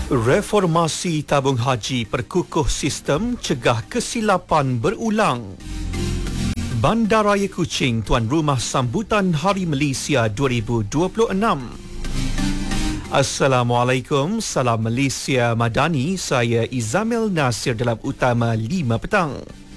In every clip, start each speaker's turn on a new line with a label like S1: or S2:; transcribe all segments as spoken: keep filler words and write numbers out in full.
S1: Reformasi tabung haji perkukuh sistem cegah kesilapan berulang. Bandaraya Kuching tuan rumah sambutan Hari Malaysia dua ribu dua puluh enam. Assalamualaikum, salam Malaysia Madani. Saya Izamil Nasir dalam Utama lima petang.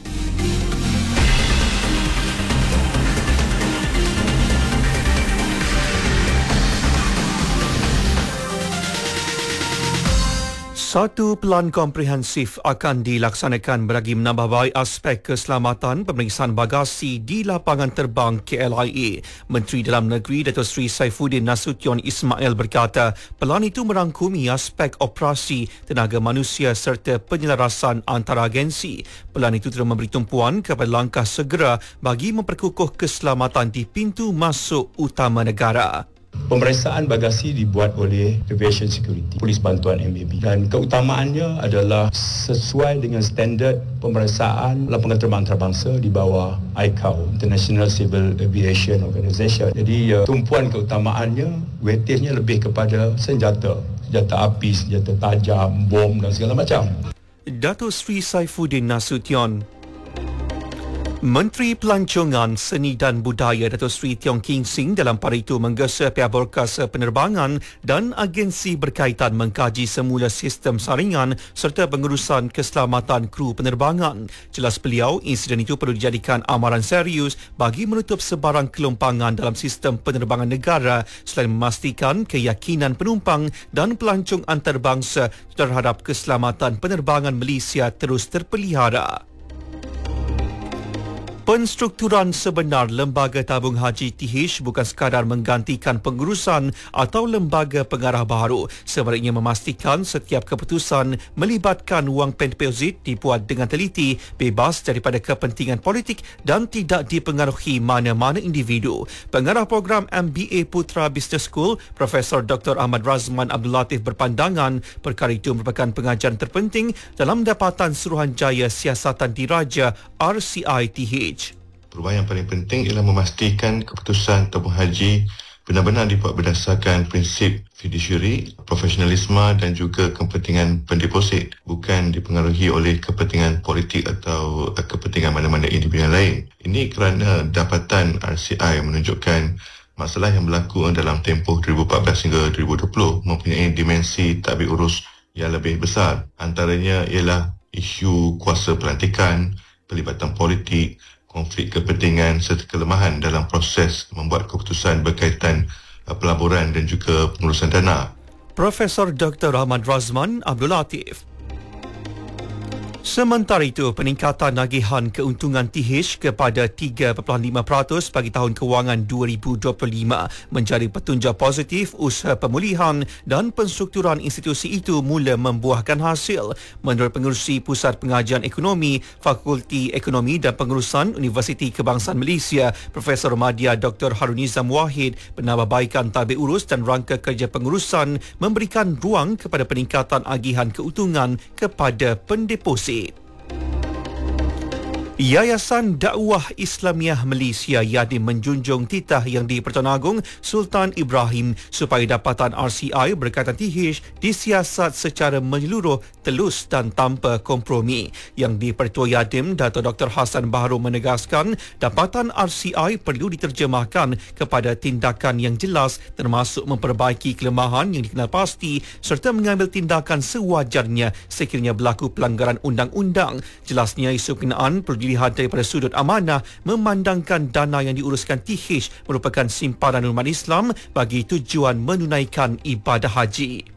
S1: Satu pelan komprehensif akan dilaksanakan bagi menambah baik aspek keselamatan pemeriksaan bagasi di lapangan terbang K L I A. Menteri Dalam Negeri Datuk Seri Saifuddin Nasution Ismail berkata, pelan itu merangkumi aspek operasi, tenaga manusia serta penyelarasan antara agensi. Pelan itu telah memberi tumpuan kepada langkah segera bagi memperkukuh keselamatan di pintu masuk utama negara.
S2: Pemeriksaan bagasi dibuat oleh Aviation Security, Polis Bantuan M A B, dan keutamaannya adalah sesuai dengan standard pemeriksaan lapangan terbang antarabangsa di bawah I C A O, International Civil Aviation Organization. Jadi uh, tumpuan keutamaannya, weightage-nya lebih kepada senjata, senjata api, senjata tajam, bom dan segala macam.
S1: Datuk Seri Saifuddin Nasution. Menteri Pelancongan, Seni dan Budaya Datuk Seri Tiong King Sing dalam pada itu menggesa pihak berkas penerbangan dan agensi berkaitan mengkaji semula sistem saringan serta pengurusan keselamatan kru penerbangan. Jelas beliau, insiden itu perlu dijadikan amaran serius bagi menutup sebarang kelompangan dalam sistem penerbangan negara selain memastikan keyakinan penumpang dan pelancong antarabangsa terhadap keselamatan penerbangan Malaysia terus terpelihara. Penstrukturan sebenar Lembaga Tabung Haji T H bukan sekadar menggantikan pengurusan atau lembaga pengarah baru, sebaliknya memastikan setiap keputusan melibatkan wang pen deposit dibuat dengan teliti, bebas daripada kepentingan politik dan tidak dipengaruhi mana-mana individu. Pengarah program M B A Putra Business School, Profesor Doktor Ahmad Razman Abdul Latif berpandangan perkara itu merupakan pengajaran terpenting dalam dapatan Suruhanjaya Siasatan Diraja R C I T H.
S3: Perubahan yang paling penting ialah memastikan keputusan tabung haji benar-benar dibuat berdasarkan prinsip fiduciary, profesionalisme dan juga kepentingan pendeposit, bukan dipengaruhi oleh kepentingan politik atau kepentingan mana-mana individu yang lain. Ini kerana dapatan R C I menunjukkan masalah yang berlaku dalam tempoh dua ribu empat belas hingga dua ribu dua puluh mempunyai dimensi tadbir urus yang lebih besar. Antaranya ialah isu kuasa pelantikan, pelibatan politik, konflik kepentingan serta kelemahan dalam proses membuat keputusan berkaitan uh, pelaburan dan juga pengurusan dana.
S1: Profesor Doktor Ahmad Razman Abdul Latif. Sementara itu, peningkatan nagihan keuntungan T H kepada tiga perpuluhan lima peratus bagi tahun kewangan dua ribu dua puluh lima menjadi petunjuk positif usaha pemulihan dan penstrukturan institusi itu mula membuahkan hasil. Menurut Pengerusi Pusat Pengajian Ekonomi, Fakulti Ekonomi dan Pengurusan Universiti Kebangsaan Malaysia, Profesor Madya Doktor Harunizam Wahid, penambahbaikan tadbir urus dan rangka kerja pengurusan memberikan ruang kepada peningkatan agihan keuntungan kepada pendeposit. Yayasan Dakwah Islamiah Malaysia Yadim menjunjung titah yang di-Pertuan Sultan Ibrahim supaya dapatan R C I berkaitan T H disiasat secara menyeluruh, telus dan tanpa kompromi. Yang di-Pertua Yadim, Dato' Doktor Hassan Baharu menegaskan dapatan R C I perlu diterjemahkan kepada tindakan yang jelas termasuk memperbaiki kelemahan yang dikenal pasti serta mengambil tindakan sewajarnya sekiranya berlaku pelanggaran undang-undang. Jelasnya isu kenaan perlu dilihat daripada sudut amanah, memandangkan dana yang diuruskan T H merupakan simpanan umat Islam bagi tujuan menunaikan ibadah haji.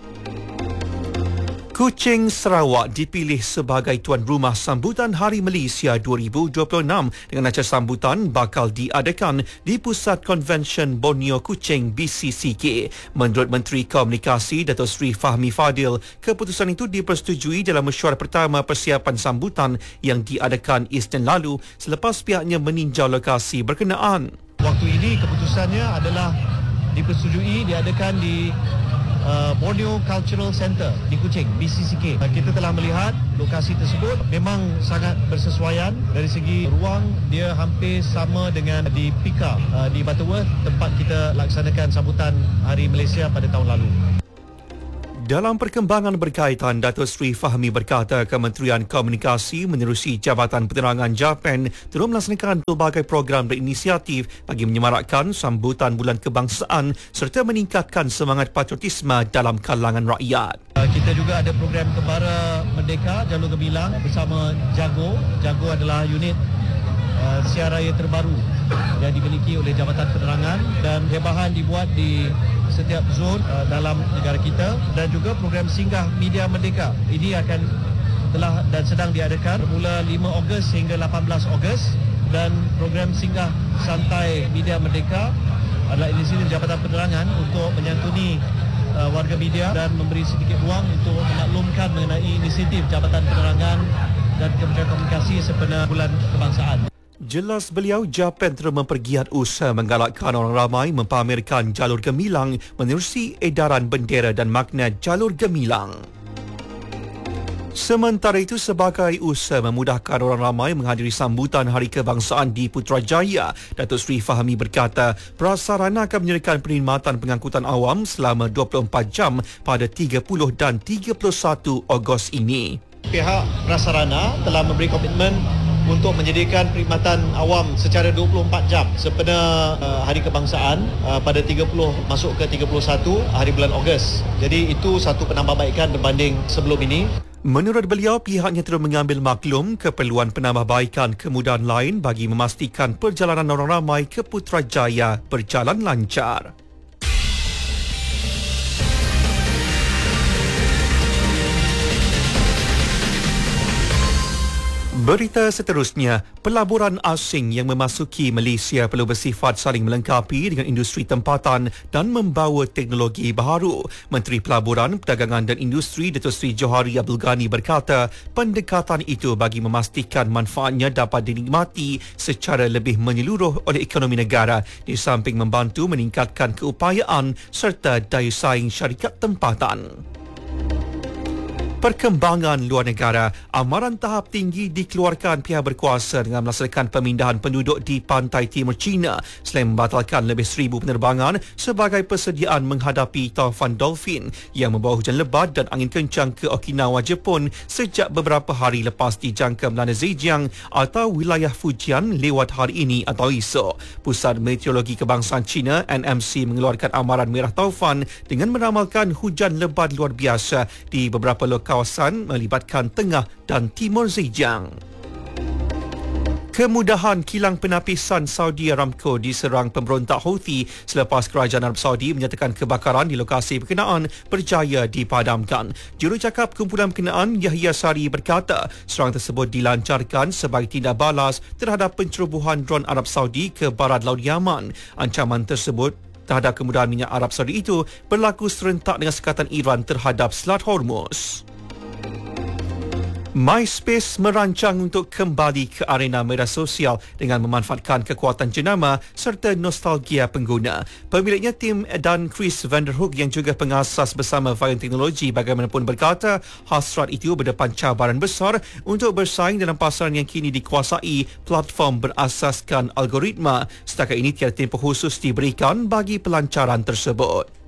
S1: Kuching, Sarawak dipilih sebagai tuan rumah sambutan Hari Malaysia dua ribu dua puluh enam dengan acara sambutan bakal diadakan di Pusat Konvensyen Borneo Kuching B C C K. Menurut Menteri Komunikasi Datuk Seri Fahmi Fadil, keputusan itu dipersetujui dalam mesyuarat pertama persiapan sambutan yang diadakan Isnin lalu selepas pihaknya meninjau lokasi berkenaan.
S4: Waktu ini keputusannya adalah dipersetujui diadakan di Uh, Borneo Cultural Center di Kuching, B C C K. Uh, kita telah melihat lokasi tersebut memang sangat bersesuaian dari segi ruang, dia hampir sama dengan di Pika uh, di Butterworth, tempat kita laksanakan sambutan Hari Malaysia pada tahun lalu.
S1: Dalam perkembangan berkaitan, Datuk Seri Fahmi berkata Kementerian Komunikasi menerusi Jabatan Penerangan Japan terus melaksanakan pelbagai program dan inisiatif bagi menyemarakkan sambutan Bulan Kebangsaan serta meningkatkan semangat patriotisme dalam kalangan rakyat.
S4: Kita juga ada program Kebara Merdeka Jalur Gemilang bersama Jago. Jago adalah unit uh, siar raya terbaru yang dimiliki oleh Jabatan Penerangan dan hebahan dibuat di setiap zon uh, dalam negara kita, dan juga program Singgah Media Merdeka. Ini akan telah dan sedang diadakan bermula lima Ogos hingga lapan belas Ogos, dan program Singgah Santai Media Merdeka adalah inisiatif Jabatan Penerangan untuk menyantuni uh, warga media dan memberi sedikit ruang untuk memaklumkan mengenai inisiatif Jabatan Penerangan dan Kementerian Komunikasi sempena Bulan Kebangsaan.
S1: Jelas beliau, Japan terus mempergiat usaha menggalakkan orang ramai mempamerkan jalur gemilang menerusi edaran bendera dan magnet jalur gemilang. Sementara itu, sebagai usaha memudahkan orang ramai menghadiri sambutan Hari Kebangsaan di Putrajaya, Datuk Seri Fahmi berkata prasarana akan menyediakan perkhidmatan pengangkutan awam selama dua puluh empat jam pada tiga puluh dan tiga puluh satu Ogos ini.
S4: Pihak prasarana telah memberi komitmen untuk menyediakan perkhidmatan awam secara dua puluh empat jam sempena uh, Hari Kebangsaan uh, pada tiga puluh masuk ke tiga puluh satu hari bulan Ogos. Jadi itu satu penambahbaikan berbanding sebelum ini.
S1: Menurut beliau, pihaknya terus mengambil maklum keperluan penambahbaikan kemudahan lain bagi memastikan perjalanan orang ramai ke Putrajaya berjalan lancar. Berita seterusnya, pelaburan asing yang memasuki Malaysia perlu bersifat saling melengkapi dengan industri tempatan dan membawa teknologi baharu. Menteri Pelaburan, Perdagangan dan Industri Datuk Seri Johari Abdul Ghani berkata pendekatan itu bagi memastikan manfaatnya dapat dinikmati secara lebih menyeluruh oleh ekonomi negara di samping membantu meningkatkan keupayaan serta daya saing syarikat tempatan. Perkembangan luar negara, amaran tahap tinggi dikeluarkan pihak berkuasa dengan melaksanakan pemindahan penduduk di pantai timur China selain membatalkan lebih seribu penerbangan sebagai persediaan menghadapi taufan dolphin yang membawa hujan lebat dan angin kencang ke Okinawa, Jepun sejak beberapa hari lepas dijangka melanda Zhejiang atau wilayah Fujian lewat hari ini atau esok. Pusat Meteorologi Kebangsaan China N M C mengeluarkan amaran merah taufan dengan meramalkan hujan lebat luar biasa di beberapa lokasi kawasan melibatkan tengah dan timur Zhejiang. Kemudahan kilang penapisan Saudi Aramco diserang pemberontak Houthi selepas kerajaan Arab Saudi menyatakan kebakaran di lokasi berkenaan berjaya dipadamkan. Jurucakap kumpulan berkenaan Yahya Sari berkata serangan tersebut dilancarkan sebagai tindak balas terhadap pencerobohan dron Arab Saudi ke barat Laut Yaman. Ancaman tersebut terhadap kemudahan minyak Arab Saudi itu berlaku serentak dengan sekatan Iran terhadap Selat Hormuz. MySpace merancang untuk kembali ke arena media sosial dengan memanfaatkan kekuatan jenama serta nostalgia pengguna. Pemiliknya Tim dan Chris Vanderhoek yang juga pengasas bersama Valiant Technology bagaimanapun berkata hasrat itu berdepan cabaran besar untuk bersaing dalam pasaran yang kini dikuasai platform berasaskan algoritma. Setakat ini tiada tempoh khusus diberikan bagi pelancaran tersebut.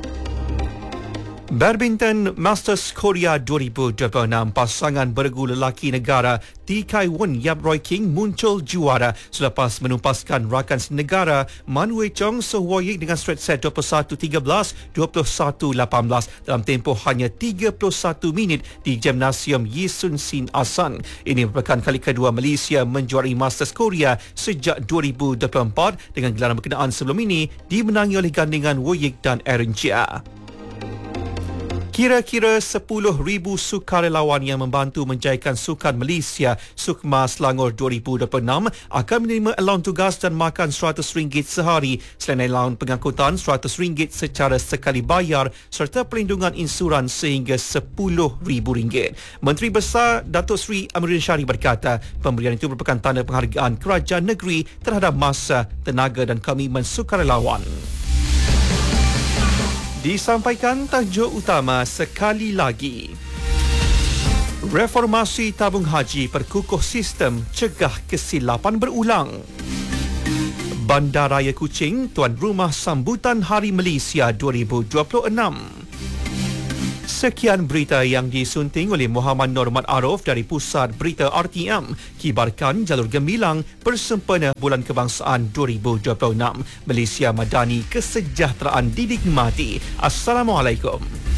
S1: Badminton Masters Korea dua ribu dua puluh enam, pasangan bergu lelaki negara T Kai Won Yap Roy King muncul juara selepas menumpaskan rakan senegara Man Wei Chong So Woyik dengan straight set dua puluh satu tiga belas, dua puluh satu lapan belas dalam tempoh hanya tiga puluh satu minit di Gymnasium Yisun Sin Asan. Ini merupakan kali kedua Malaysia menjuarai Masters Korea sejak dua ribu dua puluh empat dengan gelaran berkenaan sebelum ini dimenangi oleh gandingan Woyik dan Aaron Chia. Kira-kira sepuluh ribu sukarelawan yang membantu menjayakan Sukan Malaysia Sukma Selangor dua ribu dua puluh enam akan menerima allowance tugas dan makan seratus ringgit sehari selain allowance pengangkutan seratus ringgit secara sekali bayar serta perlindungan insurans sehingga sepuluh ribu ringgit. Menteri Besar Datuk Seri Amiruddin Syari berkata pemberian itu merupakan tanda penghargaan kerajaan negeri terhadap masa, tenaga dan komitmen sukarelawan. Disampaikan tajuk utama sekali lagi. Reformasi tabung haji perkukuh sistem cegah kesilapan berulang. Bandaraya Kuching tuan rumah sambutan Hari Malaysia dua ribu dua puluh enam. Sekian berita yang disunting oleh Muhammad Norman Arif dari Pusat Berita R T M. Kibarkan jalur gemilang bersempena Bulan Kebangsaan dua ribu dua puluh enam. Malaysia Madani, kesejahteraan dinikmati. Assalamualaikum.